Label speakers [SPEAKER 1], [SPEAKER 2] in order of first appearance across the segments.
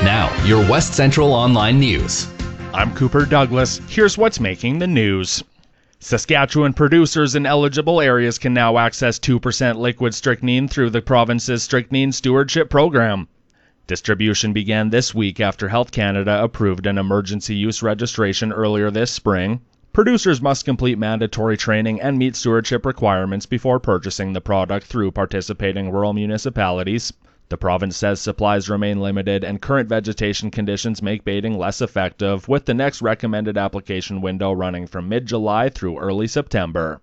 [SPEAKER 1] Now, your West Central Online News.
[SPEAKER 2] I'm Cooper Douglas. Here's what's making the news. Saskatchewan producers in eligible areas can now access 2% liquid strychnine through the province's Strychnine Stewardship Program. Distribution began this week after Health Canada approved an emergency use registration earlier this spring. Producers must complete mandatory training and meet stewardship requirements before purchasing the product through participating rural municipalities. The province says supplies remain limited and current vegetation conditions make baiting less effective, with the next recommended application window running from mid-July through early September.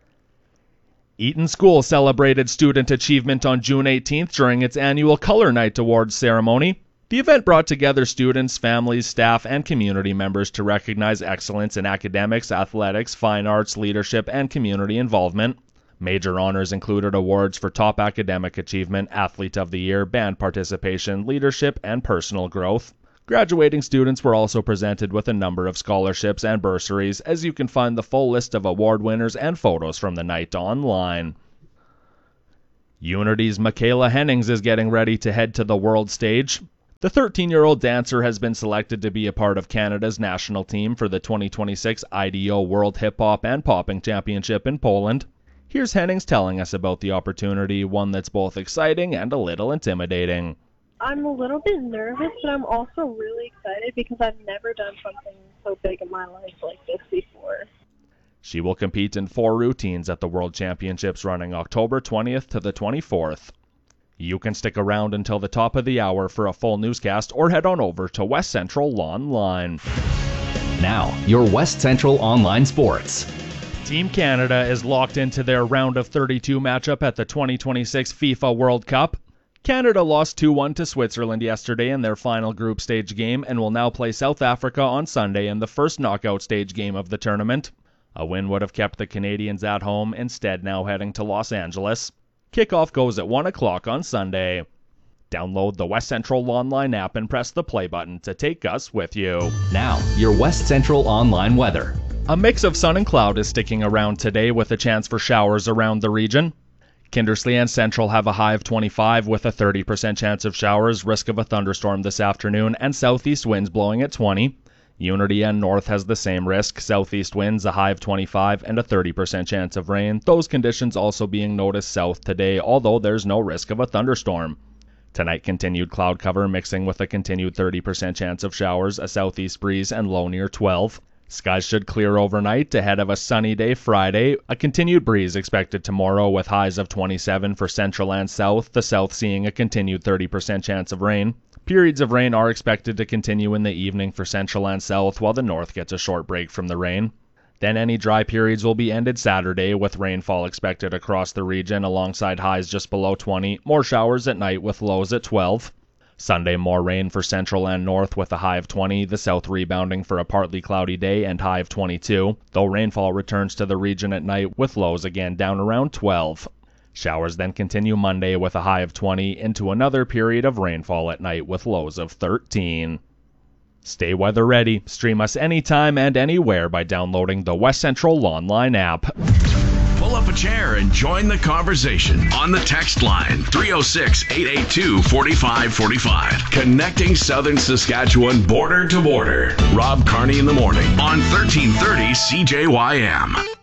[SPEAKER 2] Eaton School celebrated student achievement on June 18th during its annual Color Night Awards ceremony. The event brought together students, families, staff, and community members to recognize excellence in academics, athletics, fine arts, leadership, and community involvement. Major honors included awards for top academic achievement, athlete of the year, band participation, leadership, and personal growth. Graduating students were also presented with a number of scholarships and bursaries, as you can find the full list of award winners and photos from the night online. Unity's Michaela Hennings is getting ready to head to the world stage. The 13-year-old dancer has been selected to be a part of Canada's national team for the 2026 IDO World Hip Hop and Popping Championship in Poland. Here's Hennings telling us about the opportunity, one that's both exciting and a little intimidating.
[SPEAKER 3] I'm a little bit nervous, but I'm also really excited because I've never done something so big in my life like this before.
[SPEAKER 2] She will compete in 4 routines at the World Championships running October 20th to the 24th. You can stick around until the top of the hour for a full newscast or head on over to West Central Online.
[SPEAKER 1] Now, your West Central Online Sports.
[SPEAKER 2] Team Canada is locked into their round of 32 matchup at the 2026 FIFA World Cup. Canada lost 2-1 to Switzerland yesterday in their final group stage game and will now play South Africa on Sunday in the first knockout stage game of the tournament. A win would have kept the Canadians at home, instead now heading to Los Angeles. Kickoff goes at 1 o'clock on Sunday. Download the West Central Online app and press the play button to take us with you.
[SPEAKER 1] Now, your West Central Online weather.
[SPEAKER 2] A mix of sun and cloud is sticking around today with a chance for showers around the region. Kindersley and Central have a high of 25 with a 30% chance of showers, risk of a thunderstorm this afternoon, and southeast winds blowing at 20. Unity and North has the same risk, southeast winds, a high of 25, and a 30% chance of rain. Those conditions also being noticed south today, although there's no risk of a thunderstorm. Tonight, continued cloud cover mixing with a continued 30% chance of showers, a southeast breeze, and low near 12. Skies should clear overnight ahead of a sunny day Friday. A continued breeze expected tomorrow with highs of 27 for central and south, the south seeing a continued 30% chance of rain. Periods of rain are expected to continue in the evening for central and south, while the north gets a short break from the rain. Then any dry periods will be ended Saturday, with rainfall expected across the region alongside highs just below 20, more showers at night with lows at 12. Sunday, more rain for central and north with a high of 20, the south rebounding for a partly cloudy day and high of 22, though rainfall returns to the region at night with lows again down around 12. Showers then continue Monday with a high of 20 into another period of rainfall at night with lows of 13. Stay weather ready. Stream us anytime and anywhere by downloading the West Central Online app.
[SPEAKER 4] Pull up a chair and join the conversation on the text line 306-882-4545. Connecting Southern Saskatchewan border to border. Rob Carney in the morning on 1330 CJYM.